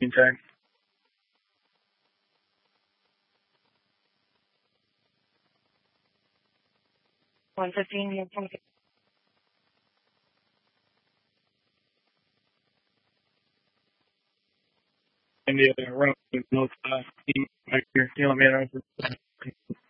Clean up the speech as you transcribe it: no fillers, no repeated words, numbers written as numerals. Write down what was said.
Meantime. 115. India running north team right here. You know what I mean?